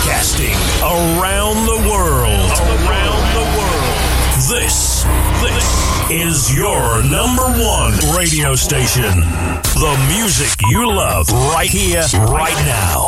Broadcasting around the world. This is your number one radio station. The music you love right here, right now.